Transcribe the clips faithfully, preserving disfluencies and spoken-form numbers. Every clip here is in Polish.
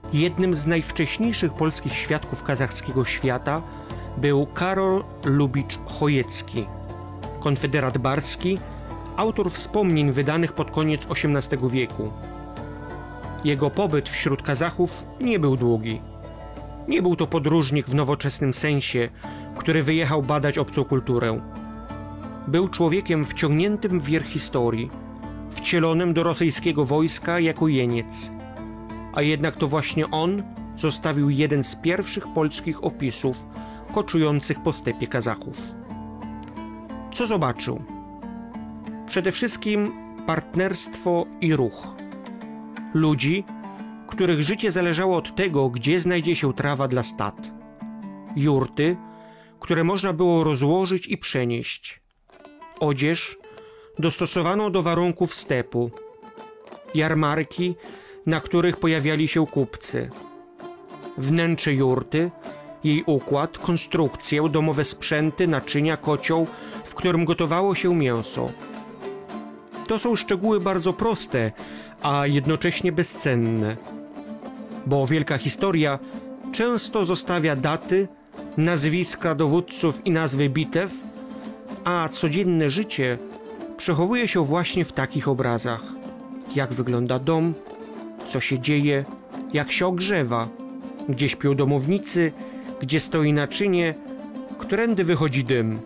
Jednym z najwcześniejszych polskich świadków kazachskiego świata był Karol Lubicz Chojecki, konfederat barski, autor wspomnień wydanych pod koniec osiemnastego wieku. Jego pobyt wśród Kazachów nie był długi. Nie był to podróżnik w nowoczesnym sensie, który wyjechał badać obcą kulturę. Był człowiekiem wciągniętym w wir historii, wcielonym do rosyjskiego wojska jako jeniec. A jednak to właśnie on zostawił jeden z pierwszych polskich opisów koczujących po stepie Kazachów. Co zobaczył? Przede wszystkim partnerstwo i ruch. Ludzi, których życie zależało od tego, gdzie znajdzie się trawa dla stad. Jurty, które można było rozłożyć i przenieść. Odzież dostosowaną do warunków stepu. Jarmarki, na których pojawiali się kupcy. Wnętrze jurty, jej układ, konstrukcję, domowe sprzęty, naczynia, kocioł, w którym gotowało się mięso. To są szczegóły bardzo proste, a jednocześnie bezcenne. Bo wielka historia często zostawia daty, nazwiska dowódców i nazwy bitew, a codzienne życie przechowuje się właśnie w takich obrazach. Jak wygląda dom, co się dzieje, jak się ogrzewa, gdzie śpią domownicy, gdzie stoi naczynie, którędy wychodzi dym.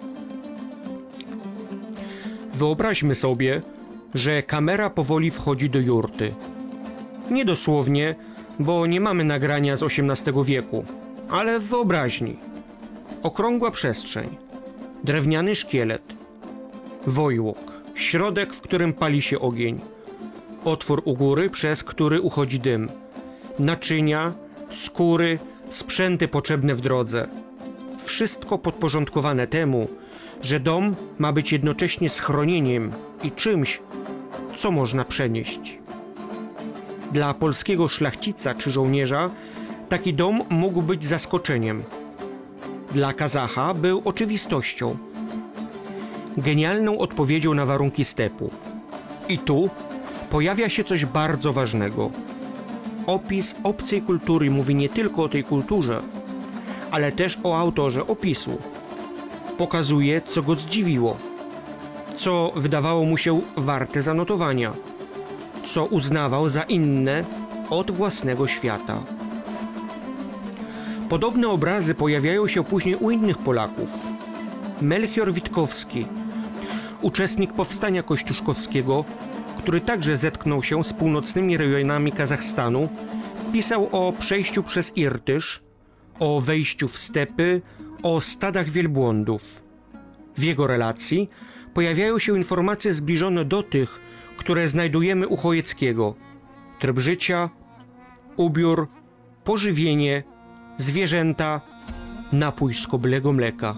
Wyobraźmy sobie, że kamera powoli wchodzi do jurty. Nie dosłownie, bo nie mamy nagrania z osiemnastego wieku, ale w wyobraźni. Okrągła przestrzeń, drewniany szkielet, wojłok, środek, w którym pali się ogień, otwór u góry, przez który uchodzi dym, naczynia, skóry, sprzęty potrzebne w drodze. Wszystko podporządkowane temu, że dom ma być jednocześnie schronieniem i czymś, co można przenieść. Dla polskiego szlachcica czy żołnierza taki dom mógł być zaskoczeniem. Dla Kazacha był oczywistością, genialną odpowiedzią na warunki stepu. I tu pojawia się coś bardzo ważnego. Opis obcej kultury mówi nie tylko o tej kulturze, ale też o autorze opisu. Pokazuje, co go zdziwiło, co wydawało mu się warte zanotowania, co uznawał za inne od własnego świata. Podobne obrazy pojawiają się później u innych Polaków. Melchior Witkowski, uczestnik powstania kościuszkowskiego, który także zetknął się z północnymi rejonami Kazachstanu, pisał o przejściu przez Irtysz, o wejściu w stepy, o stadach wielbłądów. W jego relacji pojawiają się informacje zbliżone do tych, które znajdujemy u Chojeckiego. Tryb życia, ubiór, pożywienie, zwierzęta, napój z kobylego mleka.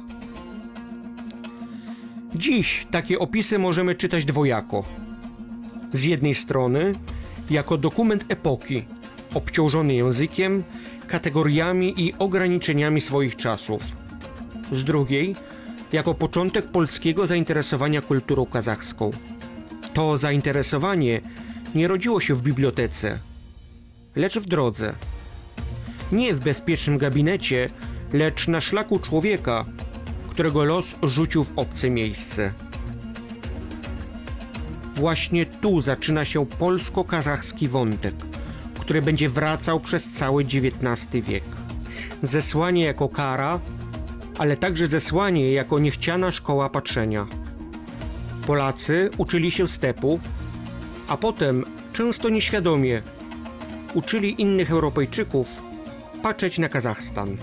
Dziś takie opisy możemy czytać dwojako. Z jednej strony jako dokument epoki, obciążony językiem, kategoriami i ograniczeniami swoich czasów. Z drugiej jako początek polskiego zainteresowania kulturą kazachską. To zainteresowanie nie rodziło się w bibliotece, lecz w drodze. Nie w bezpiecznym gabinecie, lecz na szlaku człowieka, którego los rzucił w obce miejsce. Właśnie tu zaczyna się polsko-kazachski wątek, który będzie wracał przez cały dziewiętnasty wiek. Zesłanie jako kara, ale także zesłanie jako niechciana szkoła patrzenia. Polacy uczyli się stepu, a potem, często nieświadomie, uczyli innych Europejczyków patrzeć na Kazachstan.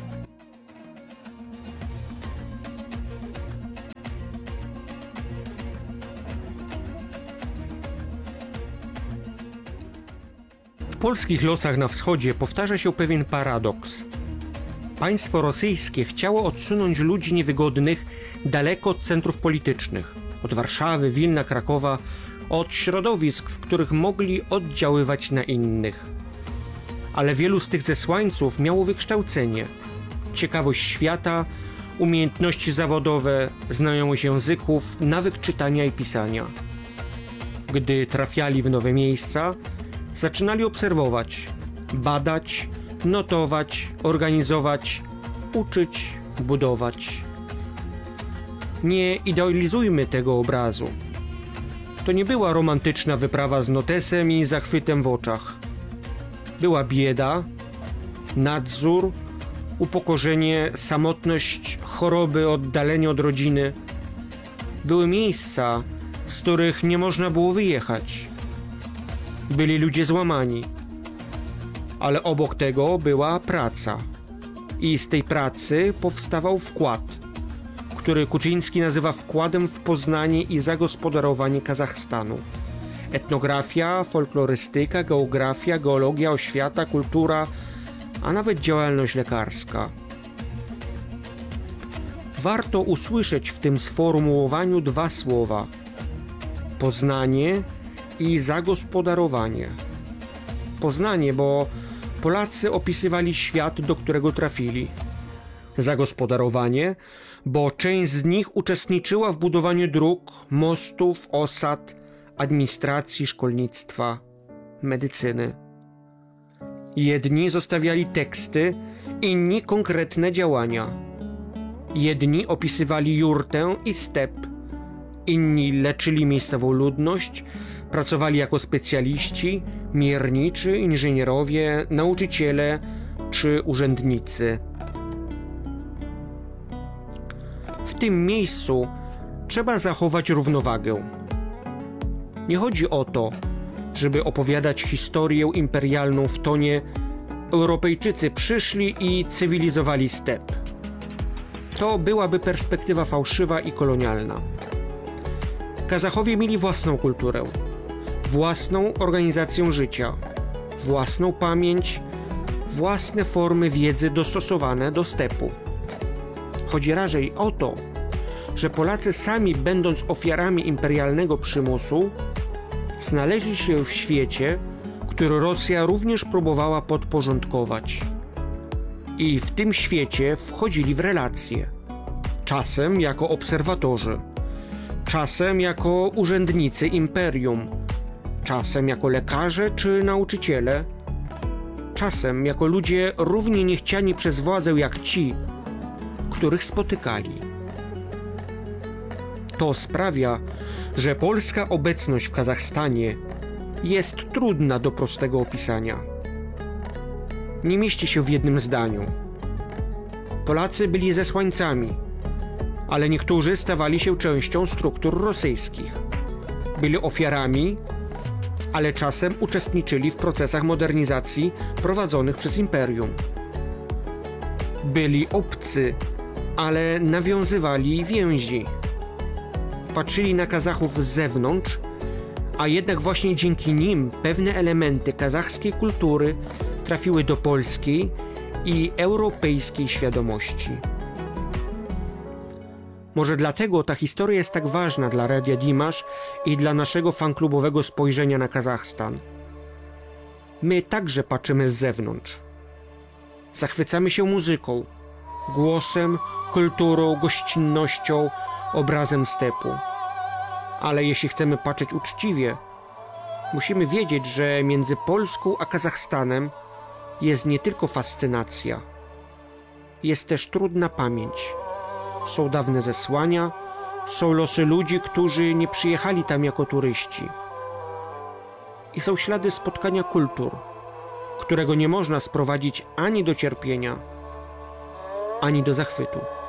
W polskich losach na wschodzie powtarza się pewien paradoks. Państwo rosyjskie chciało odsunąć ludzi niewygodnych daleko od centrów politycznych, od Warszawy, Wilna, Krakowa, od środowisk, w których mogli oddziaływać na innych. Ale wielu z tych zesłańców miało wykształcenie, ciekawość świata, umiejętności zawodowe, znajomość języków, nawyk czytania i pisania. Gdy trafiali w nowe miejsca, zaczynali obserwować, badać, notować, organizować, uczyć, budować. Nie idealizujmy tego obrazu. To nie była romantyczna wyprawa z notesem i zachwytem w oczach. Była bieda, nadzór, upokorzenie, samotność, choroby, oddalenie od rodziny. Były miejsca, z których nie można było wyjechać. Byli ludzie złamani. Ale obok tego była praca. I z tej pracy powstawał wkład, który Kuczyński nazywa wkładem w poznanie i zagospodarowanie Kazachstanu. Etnografia, folklorystyka, geografia, geologia, oświata, kultura, a nawet działalność lekarska. Warto usłyszeć w tym sformułowaniu dwa słowa: poznanie i zagospodarowanie. Poznanie, bo Polacy opisywali świat, do którego trafili. Zagospodarowanie, bo część z nich uczestniczyła w budowaniu dróg, mostów, osad, administracji, szkolnictwa, medycyny. Jedni zostawiali teksty, inni konkretne działania. Jedni opisywali jurtę i step, inni leczyli miejscową ludność, pracowali jako specjaliści, mierniczy, inżynierowie, nauczyciele czy urzędnicy. W tym miejscu trzeba zachować równowagę. Nie chodzi o to, żeby opowiadać historię imperialną w tonie Europejczycy przyszli i cywilizowali step. To byłaby perspektywa fałszywa i kolonialna. Kazachowie mieli własną kulturę, własną organizację życia, własną pamięć, własne formy wiedzy dostosowane do stepu. Chodzi raczej o to, że Polacy sami, będąc ofiarami imperialnego przymusu, znaleźli się w świecie, który Rosja również próbowała podporządkować. I w tym świecie wchodzili w relacje. Czasem jako obserwatorzy, czasem jako urzędnicy imperium, czasem jako lekarze czy nauczyciele, czasem jako ludzie równie niechciani przez władzę jak ci, których spotykali. To sprawia, że polska obecność w Kazachstanie jest trudna do prostego opisania. Nie mieści się w jednym zdaniu. Polacy byli zesłańcami, ale niektórzy stawali się częścią struktur rosyjskich. Byli ofiarami, ale czasem uczestniczyli w procesach modernizacji prowadzonych przez imperium. Byli obcy, ale nawiązywali więzi. Patrzyli na Kazachów z zewnątrz, a jednak właśnie dzięki nim pewne elementy kazachskiej kultury trafiły do polskiej i europejskiej świadomości. Może dlatego ta historia jest tak ważna dla Radia Dimash i dla naszego fanklubowego spojrzenia na Kazachstan. My także patrzymy z zewnątrz. Zachwycamy się muzyką, głosem, kulturą, gościnnością, obrazem stepu. Ale jeśli chcemy patrzeć uczciwie, musimy wiedzieć, że między Polską a Kazachstanem jest nie tylko fascynacja. Jest też trudna pamięć. Są dawne zesłania, są losy ludzi, którzy nie przyjechali tam jako turyści. I są ślady spotkania kultur, którego nie można sprowadzić ani do cierpienia, ani do zachwytu.